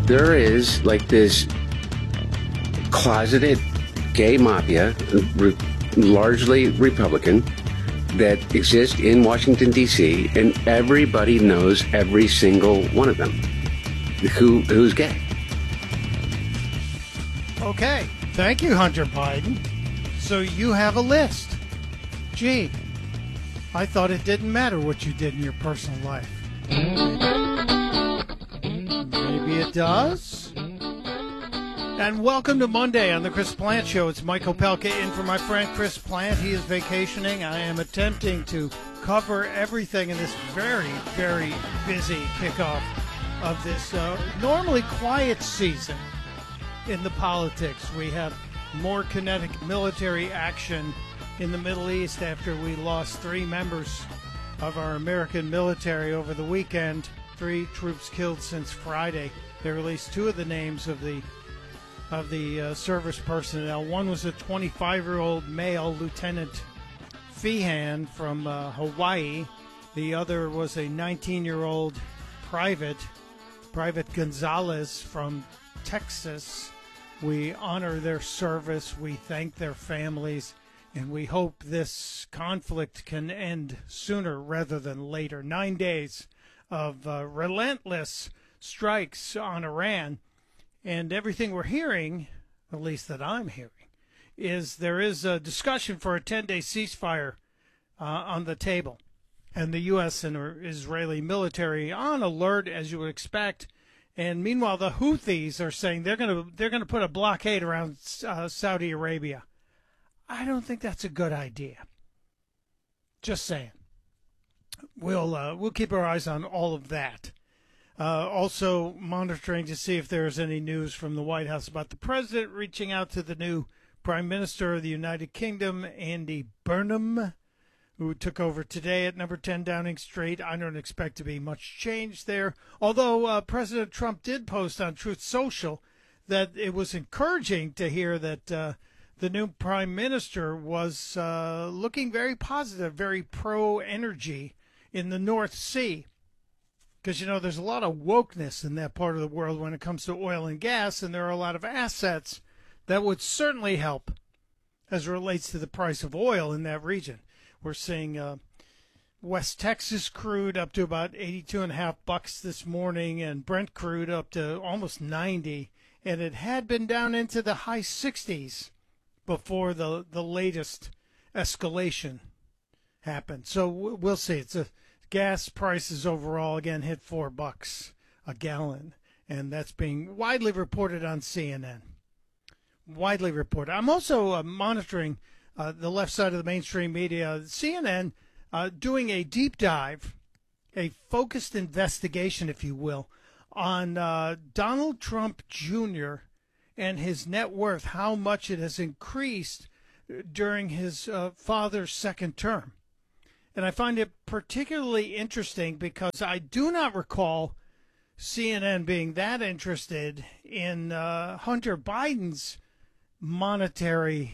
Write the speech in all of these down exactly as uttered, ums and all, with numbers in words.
there is like this closeted gay mafia, re- largely Republican, that exists in Washington, D C, and everybody knows every single one of them who who's gay. Okay. Thank you, Hunter Biden. So you have a list. Gee, I thought it didn't matter what you did in your personal life. Maybe it does? And welcome to Monday on the Chris Plant Show. It's Michael Pelka in for my friend Chris Plant. He is vacationing. I am attempting to cover everything in this very, very busy kickoff of this uh, normally quiet season in the politics. We have more kinetic military action in the Middle East after we lost three members of our American military over the weekend. Three troops killed since Friday. They released two of the names of the of the uh, service personnel. One was a twenty-five-year-old male, Lieutenant Feehan from uh, Hawaii. The other was a nineteen-year-old private, Private Gonzalez from Texas. We honor their service. We thank their families. And we hope this conflict can end sooner rather than later. Nine days of uh, relentless strikes on Iran. And everything we're hearing, at least that I'm hearing, is there is a discussion for a ten-day ceasefire uh, on the table. And the U S and Israeli military on alert, as you would expect. And meanwhile, the Houthis are saying they're going to they're going to put a blockade around uh, Saudi Arabia. I don't think that's a good idea. Just saying. We'll uh, we'll keep our eyes on all of that. Uh, also monitoring to see if there is any news from the White House about the president reaching out to the new Prime Minister of the United Kingdom, Andy Burnham, who took over today at number ten Downing Street. I don't expect to be much change there, although uh, President Trump did post on Truth Social that it was encouraging to hear that uh, the new Prime Minister was uh, looking very positive, very pro-energy in the North Sea. Because, you know, there's a lot of wokeness in that part of the world when it comes to oil and gas, and there are a lot of assets that would certainly help as it relates to the price of oil in that region. We're seeing uh, West Texas crude up to about eighty-two and a half bucks this morning, and Brent crude up to almost ninety, and it had been down into the high sixties before the the latest escalation happened. So we'll see. It's a gas prices overall again hit four bucks a gallon, and that's being widely reported on C N N. Widely reported. I'm also uh, monitoring uh, the left side of the mainstream media. C N N uh, doing a deep dive, a focused investigation, if you will, on uh, Donald Trump Junior and his net worth, how much it has increased during his uh, father's second term. And I find it particularly interesting because I do not recall C N N being that interested in uh, Hunter Biden's monetary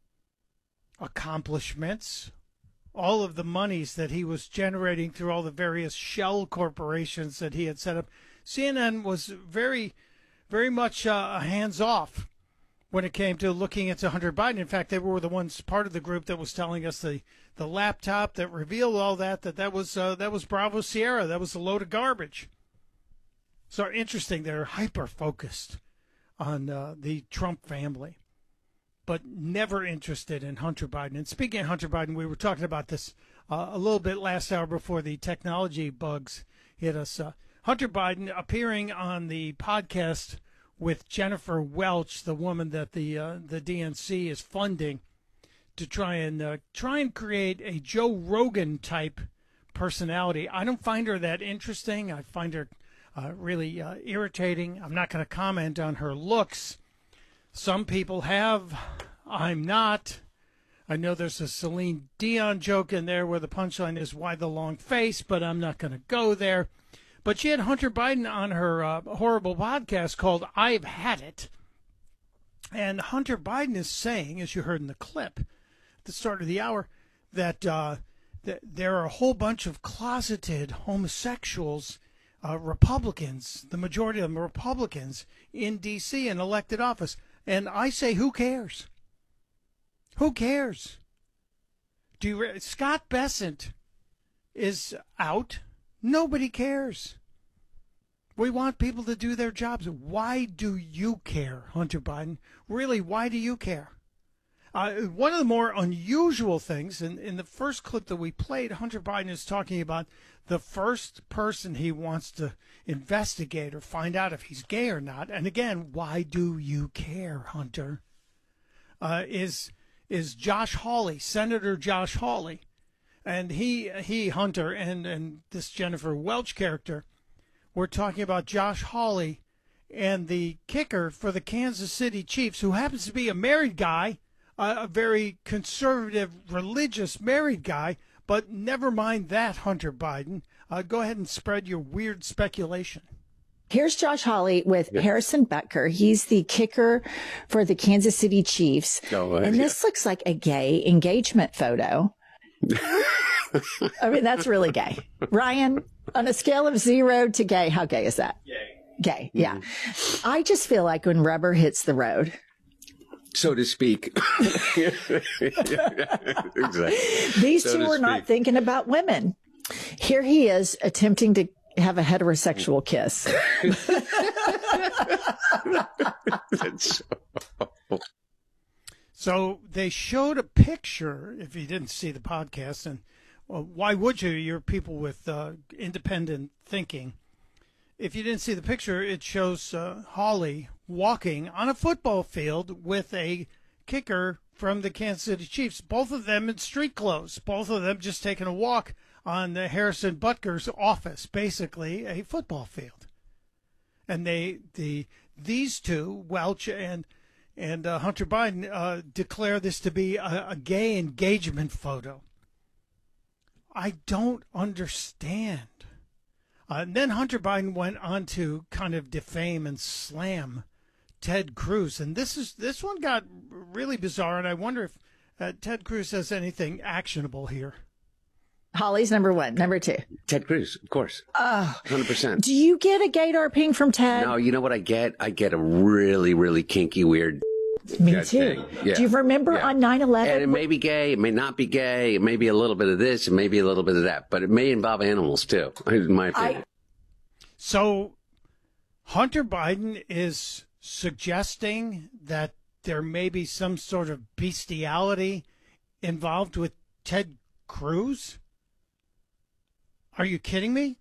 accomplishments, all of the monies that he was generating through all the various shell corporations that he had set up. C N N was very, very much uh, hands-off when it came to looking into Hunter Biden. In fact, they were the ones, part of the group that was telling us the, the laptop that revealed all that, that that was, uh, that was Bravo Sierra. That was a load of garbage. So interesting. They're hyper-focused on uh, the Trump family, but never interested in Hunter Biden. And speaking of Hunter Biden, we were talking about this uh, a little bit last hour before the technology bugs hit us. Uh, Hunter Biden appearing on the podcast with Jennifer Welch, the woman that the uh, the D N C is funding to try and uh, try and create a Joe Rogan type personality. I don't find her that interesting. I find her uh, really uh, irritating. I'm not going to comment on her looks. Some people have. I'm not. I know there's a Celine Dion joke in there where the punchline is, why the long face, but I'm not going to go there. But she had Hunter Biden on her uh, horrible podcast called I've Had It. And Hunter Biden is saying, as you heard in the clip at the start of the hour, that, uh, that there are a whole bunch of closeted homosexuals uh, Republicans, the majority of them are Republicans in D C in elected office. And I say, who cares? Who cares? Do you re- Scott Bessent is out. Nobody cares. We want people to do their jobs. Why do you care, Hunter Biden? Really, why do you care? Uh, one of the more unusual things, in, in the first clip that we played, Hunter Biden is talking about the first person he wants to investigate or find out if he's gay or not. And again, why do you care, Hunter? Uh, is is Josh Hawley, Senator Josh Hawley. And he, he Hunter, and, and this Jennifer Welch character, we're talking about Josh Hawley and the kicker for the Kansas City Chiefs, who happens to be a married guy, uh, a very conservative, religious married guy. But never mind that, Hunter Biden. Uh, go ahead and spread your weird speculation. Here's Josh Hawley with yeah. Harrison Butker. He's the kicker for the Kansas City Chiefs. Oh, uh, and this yeah. looks like a gay engagement photo. I mean, that's really gay. Ryan, on a scale of zero to gay, how gay is that? Gay. Gay, yeah. Mm-hmm. I just feel like when rubber hits the road, so to speak. Exactly. These so two are speak. not thinking about women. Here he is attempting to have a heterosexual kiss. That's so... so they showed a picture, if you didn't see the podcast, and well, why would you? You're people with uh, independent thinking. If you didn't see the picture, it shows uh, Hawley walking on a football field with a kicker from the Kansas City Chiefs, both of them in street clothes, both of them just taking a walk on the Harrison Butker's office, basically a football field. And they, the these two, Welch and and uh, Hunter Biden, uh, declare this to be a, a gay engagement photo. I don't understand. Uh, and then Hunter Biden went on to kind of defame and slam Ted Cruz, and this is this one got really bizarre. And I wonder if uh, Ted Cruz has anything actionable here. Holly's number one. Number two. Ted Cruz, of course. Oh, one hundred percent. Do you get a gaydar ping from Ted? No, you know what I get? I get a really, really kinky, weird. Me too. Yeah. Do you remember yeah. on nine eleven? And it may be gay, it may not be gay, it may be a little bit of this, it may be a little bit of that, but it may involve animals too, in my opinion. I... So Hunter Biden is suggesting that there may be some sort of bestiality involved with Ted Cruz? Are you kidding me?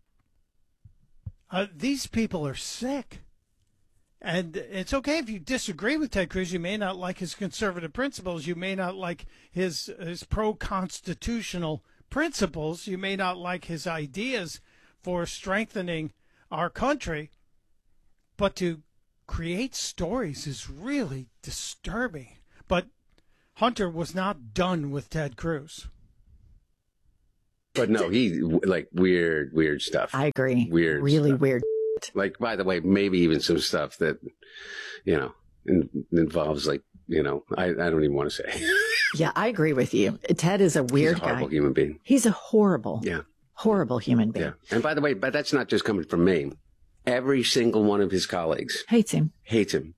Uh, these people are sick. And it's okay if you disagree with Ted Cruz. You may not like his conservative principles. You may not like his, his pro-constitutional principles. You may not like his ideas for strengthening our country. But to create stories is really disturbing. But Hunter was not done with Ted Cruz. But no, he like weird, weird stuff. I agree. Weird, really stuff. weird. Like, by the way, maybe even some stuff that, you know, in, involves like, you know, I, I don't even want to say. Yeah, I agree with you. Ted is a weird He's a horrible guy. human being. He's a horrible, yeah, horrible human being. Yeah. And by the way, but that's not just coming from me. Every single one of his colleagues hates him. Hates him.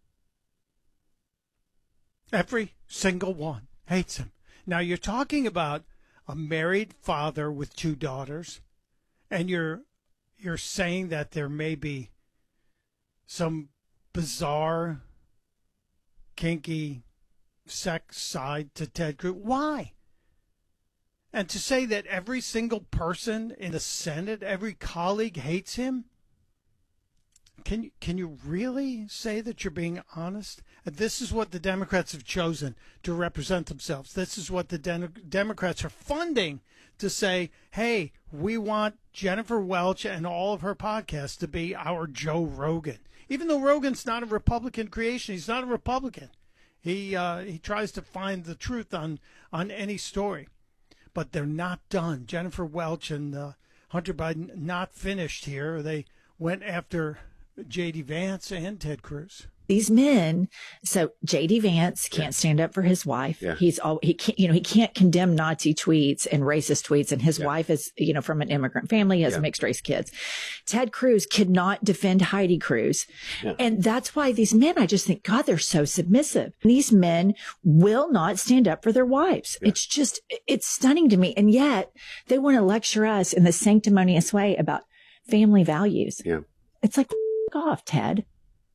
Every single one hates him. Now you're talking about a married father with two daughters, and you're you're saying that there may be some bizarre, kinky sex side to Ted Cruz. Why? And to say that every single person in the Senate, every colleague hates him? Can you, can you really say that you're being honest? This is what the Democrats have chosen to represent themselves. This is what the De- Democrats are funding to say, hey, we want Jennifer Welch and all of her podcasts to be our Joe Rogan. Even though Rogan's not a Republican creation, he's not a Republican. He uh, he tries to find the truth on, on any story. But they're not done. Jennifer Welch and uh, Hunter Biden not finished here. They went after J D Vance and Ted Cruz. these men. So J D Vance can't yeah. stand up for his wife. Yeah. He's all, he can't, you know, he can't condemn Nazi tweets and racist tweets. And his yeah. wife is, you know, from an immigrant family, has yeah. mixed race kids. Ted Cruz could not defend Heidi Cruz. Yeah. And that's why these men, I just think, God, they're so submissive. These men will not stand up for their wives. Yeah. It's just, it's stunning to me. And yet they want to lecture us in the sanctimonious way about family values. Yeah. It's like, f- off, Ted.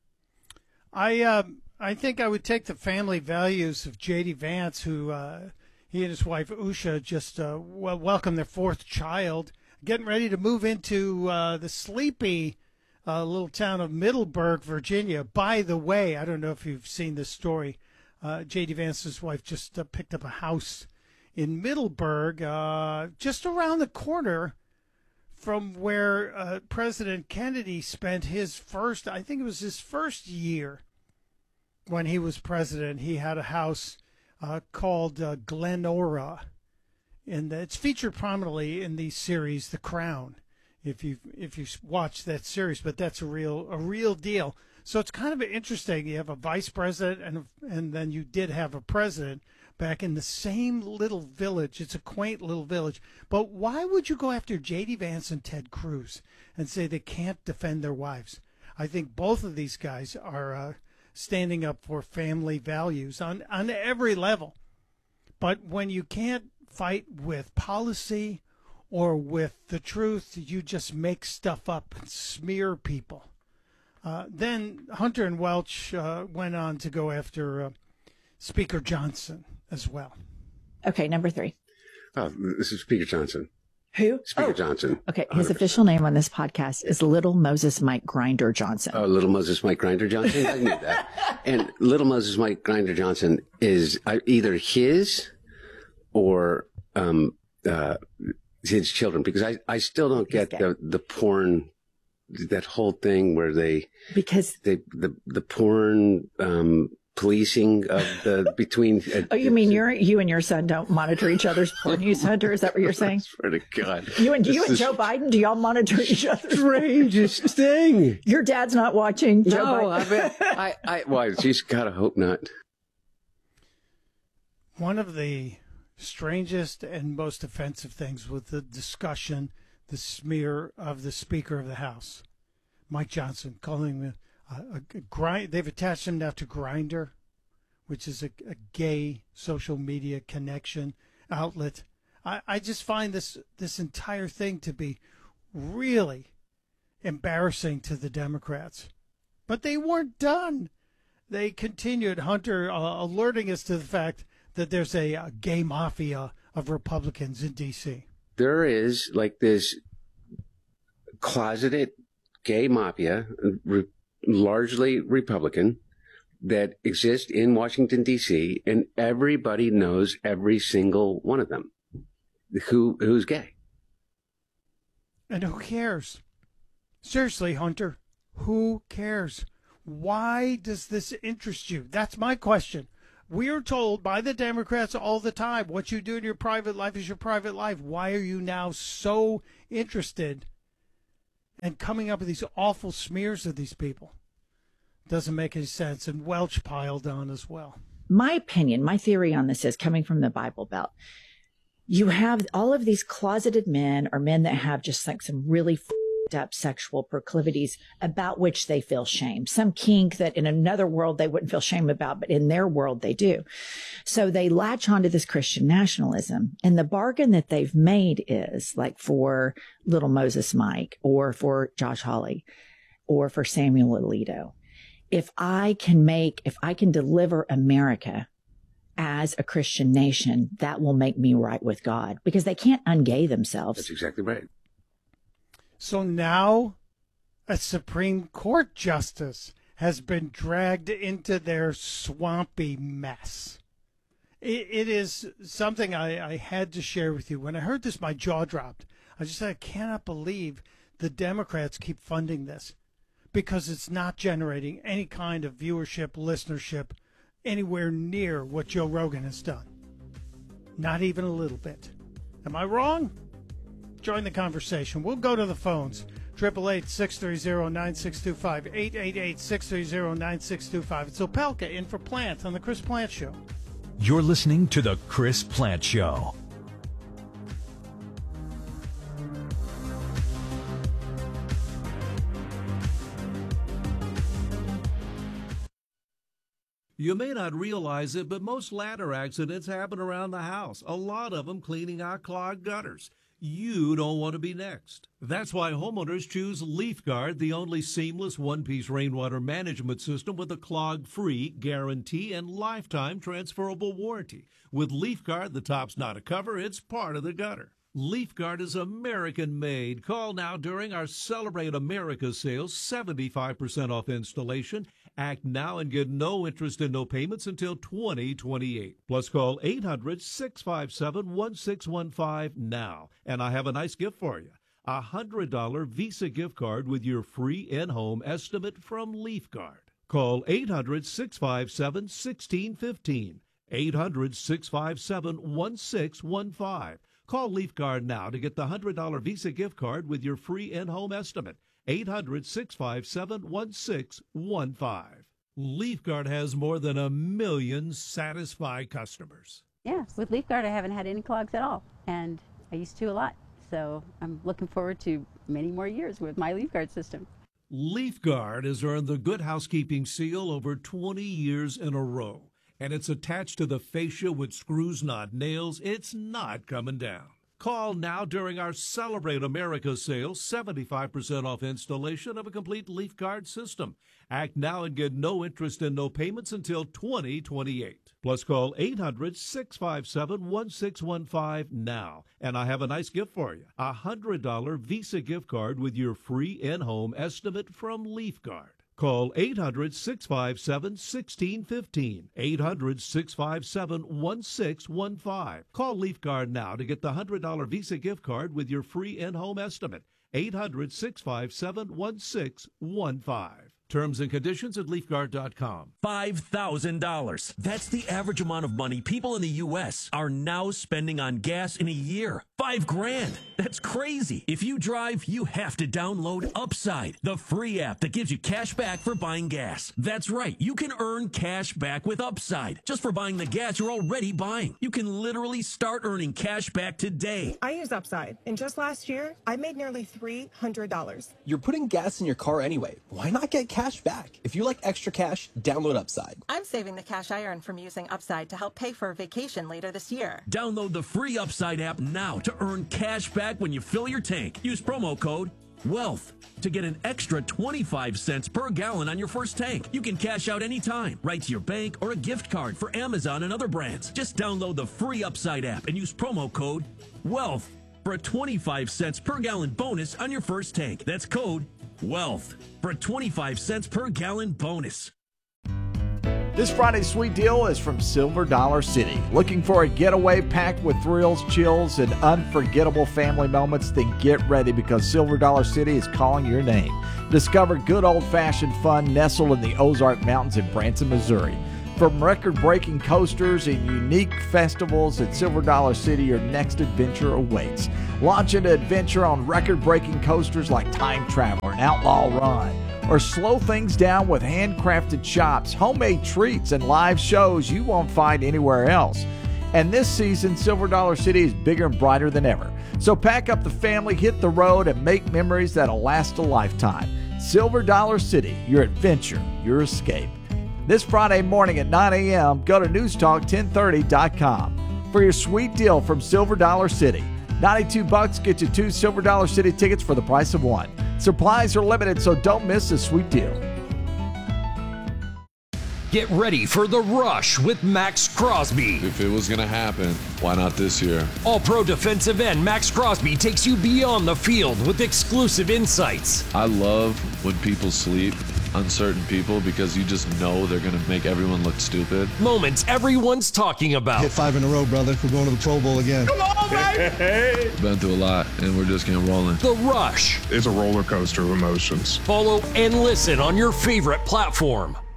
I, uh, I think I would take the family values of J D Vance, who, uh, he and his wife Usha just, uh, well, welcomed their fourth child, getting ready to move into, uh, the sleepy, uh, little town of Middleburg, Virginia. By the way, I don't know if you've seen this story. Uh, J D Vance's wife just uh, picked up a house in Middleburg, uh, just around the corner from where uh, President Kennedy spent his first, I think it was his first year when he was president. He had a house uh, called uh, Glenora. And it's featured prominently in the series The Crown, if you if you watch that series. But that's a real a real deal. So it's kind of interesting. You have a vice president, and and then you did have a president back in the same little village. It's a quaint little village. But why would you go after J D Vance and Ted Cruz and say they can't defend their wives? I think both of these guys are uh, standing up for family values on, on every level. But when you can't fight with policy or with the truth, you just make stuff up and smear people. Uh, then Hunter and Welch uh, went on to go after uh, Speaker Johnson as well. Okay, number three. Oh, this is Speaker Johnson. Who? Speaker oh. Johnson. Okay, his one hundred percent official name on this podcast is Little Moses Mike Grinder Johnson. Oh, Little Moses Mike Grinder Johnson? I knew that. And Little Moses Mike Grinder Johnson is either his or um, uh, his children, because I, I still don't get the, the porn, that whole thing where they, because they, the, the porn, um, policing of the between. Uh, oh, you mean you're, you and your son don't monitor each other's porn use, Hunter? Is that what you're saying? Swear to God. You and, you and Joe Biden, do y'all monitor each other? Strangest thing. Your dad's not watching Joe no, Biden? I bet. I, I, well, she's gotta hope not. One of the strangest and most offensive things with the discussion, the smear of the Speaker of the House, Mike Johnson, calling him a, a, a grind. They've attached him now to Grindr, which is a, a gay social media connection outlet. I, I just find this this entire thing to be really embarrassing to the Democrats. But they weren't done. They continued, Hunter uh, alerting us to the fact that there's a, a gay mafia of Republicans in D C. There is like this closeted gay mafia, re- largely Republican, that exists in Washington, D C, and everybody knows every single one of them who who's gay. And who cares? Seriously, Hunter, who cares? Why does this interest you? That's my question. We are told by the Democrats all the time, what you do in your private life is your private life. Why are you now so interested in coming up with these awful smears of these people? Doesn't make any sense. And Welch piled on as well. My opinion, my theory on this is coming from the Bible Belt. You have all of these closeted men or men that have just like some really f- up sexual proclivities about which they feel shame, some kink that in another world they wouldn't feel shame about, but in their world they do. So they latch onto this Christian nationalism, and the bargain that they've made is like for Little Moses Mike or for Josh Hawley or for Samuel Alito. If I can make, if I can deliver America as a Christian nation, that will make me right with God, because they can't ungay themselves. That's exactly right. So now a Supreme Court justice has been dragged into their swampy mess. It, it is something I, I had to share with you. When I heard this, my jaw dropped. I just said, I cannot believe the Democrats keep funding this, because it's not generating any kind of viewership, listenership, anywhere near what Joe Rogan has done. Not even a little bit. Am I wrong? Join the conversation. We'll go to the phones. eight eight eight, six three zero, nine six two five. eight eight eight, six three zero, nine six two five. It's Opelka in for Plant on The Chris Plant Show. You're listening to The Chris Plant Show. You may not realize it, but most ladder accidents happen around the house, a lot of them cleaning out clogged gutters. You don't want to be next. That's why homeowners choose LeafGuard, the only seamless one-piece rainwater management system with a clog-free guarantee and lifetime transferable warranty. With LeafGuard, the top's not a cover, it's part of the gutter. LeafGuard is American-made. Call now during our Celebrate America sales, seventy-five percent off installation. Act now and get no interest and no payments until twenty twenty-eight. Plus call eight hundred, six five seven, one six one five now. And I have a nice gift for you. A one hundred dollars Visa gift card with your free in-home estimate from LeafGuard. Call eight hundred, six five seven, one six one five. eight hundred, six five seven, one six one five. Call LeafGuard now to get the one hundred dollars Visa gift card with your free in-home estimate. eight hundred, six five seven, one six one five. LeafGuard has more than a million satisfied customers. Yeah, with LeafGuard I haven't had any clogs at all, and I used to a lot. So I'm looking forward to many more years with my LeafGuard system. LeafGuard has earned the Good Housekeeping seal over twenty years in a row. And it's attached to the fascia with screws, not nails. It's not coming down. Call now during our Celebrate America sale, seventy-five percent off installation of a complete LeafGuard system. Act now and get no interest and no payments until twenty twenty-eight. Plus call eight hundred, six five seven, one six one five now. And I have a nice gift for you. A one hundred dollars Visa gift card with your free in-home estimate from LeafGuard. Call eight hundred, six five seven, one six one five. eight hundred, six five seven, one six one five. Call LeafGuard now to get the one hundred dollars Visa gift card with your free in-home estimate. eight hundred, six five seven, one six one five. Terms and conditions at leaf guard dot com. five thousand dollars. That's the average amount of money people in the U S are now spending on gas in a year. Five grand. That's crazy. If you drive, you have to download Upside, the free app that gives you cash back for buying gas. That's right. You can earn cash back with Upside just for buying the gas you're already buying. You can literally start earning cash back today. I use Upside, and just last year, I made nearly three hundred dollars. You're putting gas in your car anyway. Why not get cash back? If you like extra cash, download Upside. I'm saving the cash I earn from using Upside to help pay for a vacation later this year. Download the free Upside app now to earn cash back when you fill your tank. Use promo code WEALTH to get an extra twenty-five cents per gallon on your first tank. You can cash out anytime, right to your bank or a gift card for Amazon and other brands. Just download the free Upside app and use promo code WEALTH for a twenty-five cents per gallon bonus on your first tank. That's code WEALTH for a twenty-five cents per gallon bonus. This Friday's sweet deal is from Silver Dollar City. Looking for a getaway packed with thrills, chills, and unforgettable family moments? Then get ready, because Silver Dollar City is calling your name. Discover good old-fashioned fun nestled in the Ozark Mountains in Branson, Missouri. From record-breaking coasters and unique festivals at Silver Dollar City, your next adventure awaits. Launch into adventure on record-breaking coasters like Time Traveler and Outlaw Run. Or slow things down with handcrafted shops, homemade treats, and live shows you won't find anywhere else. And this season, Silver Dollar City is bigger and brighter than ever. So pack up the family, hit the road, and make memories that'll last a lifetime. Silver Dollar City, your adventure, your escape. This Friday morning at nine a.m., go to news talk ten thirty dot com for your sweet deal from Silver Dollar City. ninety-two bucks get you two Silver Dollar City tickets for the price of one. Supplies are limited, so don't miss this sweet deal. Get ready for The Rush with Max Crosby. If it was going to happen, why not this year? All-pro defensive end Max Crosby takes you beyond the field with exclusive insights. I love when people sleep, uncertain people, because you just know they're going to make everyone look stupid. Moments everyone's talking about. Hit five in a row, brother. We're going to the Pro Bowl again. Come on, baby! Been through a lot, and we're just getting rolling. The Rush. It's a roller coaster of emotions. Follow and listen on your favorite platform.